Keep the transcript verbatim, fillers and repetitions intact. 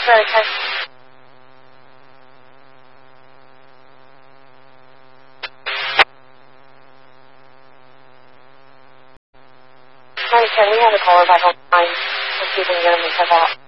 Sorry, Ken. Sorry, Ken, we have a caller back on the line. Let's see if we can get him to step out.